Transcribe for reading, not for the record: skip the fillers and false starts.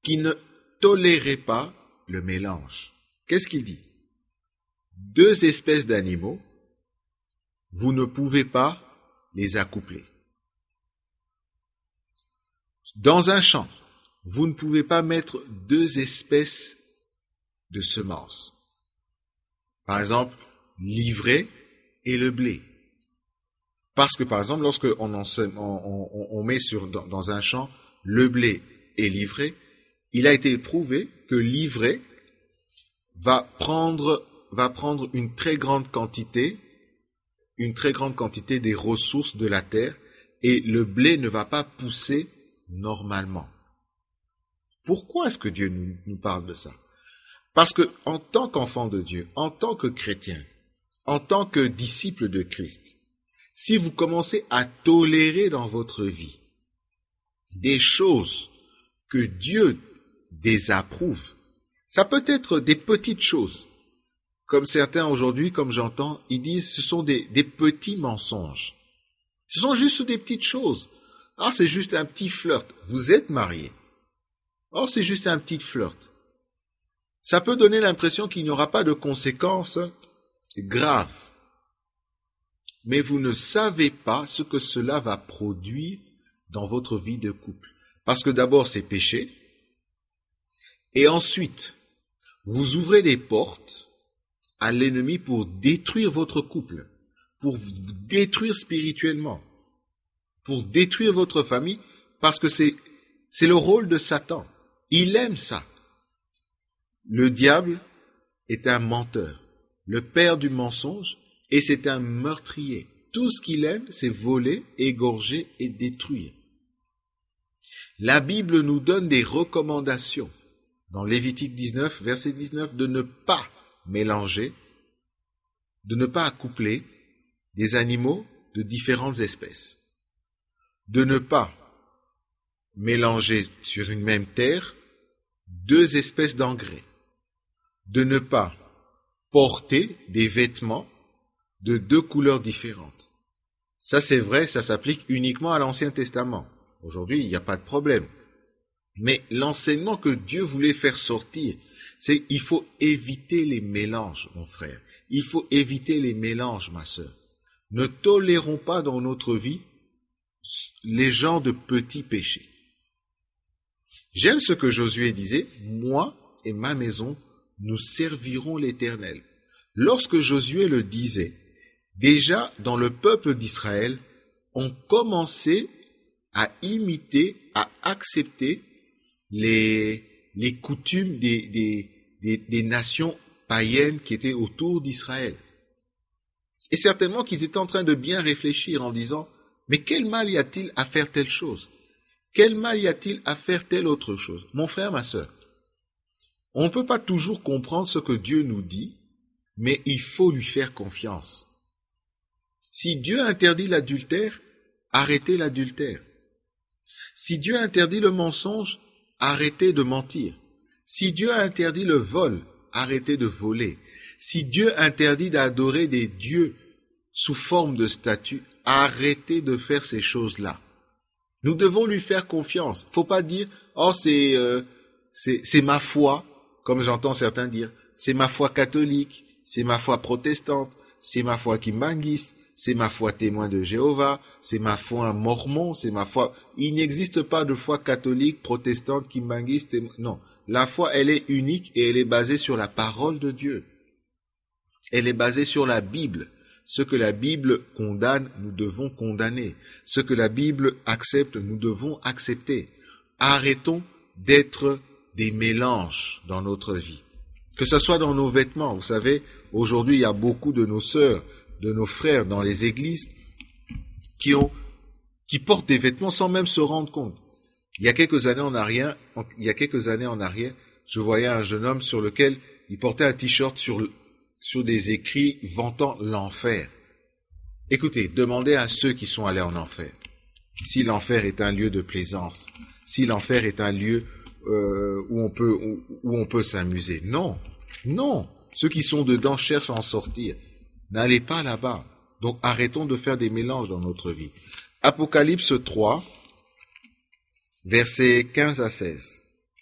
qui ne tolérait pas le mélange. Qu'est-ce qu'il dit? Deux espèces d'animaux, vous ne pouvez pas les accoupler. Dans un champ, vous ne pouvez pas mettre deux espèces de semences. Par exemple, l'ivraie et le blé. Parce que, par exemple, lorsque on met dans un champ le blé et l'ivraie, il a été prouvé que l'ivraie va prendre une très grande quantité des ressources de la terre et le blé ne va pas pousser normalement. Pourquoi est-ce que Dieu nous parle de ça? Parce que, en tant qu'enfant de Dieu, en tant que chrétien, en tant que disciple de Christ, si vous commencez à tolérer dans votre vie des choses que Dieu désapprouve, ça peut être des petites choses. Comme certains aujourd'hui, comme j'entends, ils disent ce sont des petits mensonges. Ce sont juste des petites choses. Ah, c'est juste un petit flirt. Vous êtes mariés. Oh, c'est juste un petit flirt. Ça peut donner l'impression qu'il n'y aura pas de conséquences graves. Mais vous ne savez pas ce que cela va produire dans votre vie de couple. Parce que d'abord, c'est péché. Et ensuite, vous ouvrez les portes à l'ennemi pour détruire votre couple, pour vous détruire spirituellement, pour détruire votre famille, parce que c'est le rôle de Satan. Il aime ça. Le diable est un menteur, le père du mensonge, et c'est un meurtrier. Tout ce qu'il aime, c'est voler, égorger et détruire. La Bible nous donne des recommandations, dans Lévitique 19, verset 19, de ne pas mélanger, de ne pas accoupler des animaux de différentes espèces, de ne pas mélanger sur une même terre deux espèces d'engrais, de ne pas porter des vêtements de deux couleurs différentes. Ça c'est vrai, ça s'applique uniquement à l'Ancien Testament. Aujourd'hui, il n'y a pas de problème. Mais l'enseignement que Dieu voulait faire sortir, c'est qu'il faut éviter les mélanges, mon frère. Il faut éviter les mélanges, ma sœur. Ne tolérons pas dans notre vie les genres de petits péchés. J'aime ce que Josué disait, moi et ma maison, nous servirons l'Éternel. Lorsque Josué le disait, déjà dans le peuple d'Israël, on commençait à imiter, à accepter les coutumes des nations païennes qui étaient autour d'Israël. Et certainement qu'ils étaient en train de bien réfléchir en disant, mais quel mal y a-t-il à faire telle chose? Quel mal y a-t-il à faire telle autre chose? Mon frère, ma sœur, on ne peut pas toujours comprendre ce que Dieu nous dit, mais il faut lui faire confiance. Si Dieu interdit l'adultère, arrêtez l'adultère. Si Dieu interdit le mensonge, arrêtez de mentir. Si Dieu interdit le vol, arrêtez de voler. Si Dieu interdit d'adorer des dieux sous forme de statues, arrêtez de faire ces choses-là. Nous devons lui faire confiance. Faut pas dire, oh c'est ma foi, comme j'entends certains dire, c'est ma foi catholique, c'est ma foi protestante, c'est ma foi kimbanguiste, c'est ma foi témoin de Jéhovah, c'est ma foi mormon, c'est ma foi... Il n'existe pas de foi catholique, protestante, kimbanguiste, non. La foi, elle est unique et elle est basée sur la parole de Dieu. Elle est basée sur la Bible. Ce que la Bible condamne, nous devons condamner. Ce que la Bible accepte, nous devons accepter. Arrêtons d'être des mélanges dans notre vie. Que ce soit dans nos vêtements. Vous savez, aujourd'hui, il y a beaucoup de nos sœurs, de nos frères dans les églises qui portent des vêtements sans même se rendre compte. Il y a quelques années en arrière, je voyais un jeune homme sur lequel il portait un t-shirt sur des écrits vantant l'enfer. Écoutez, demandez à ceux qui sont allés en enfer si l'enfer est un lieu de plaisance, si l'enfer est un lieu où on peut s'amuser. Non, non. Ceux qui sont dedans cherchent à en sortir. N'allez pas là-bas. Donc arrêtons de faire des mélanges dans notre vie. Apocalypse 3, versets 15 à 16.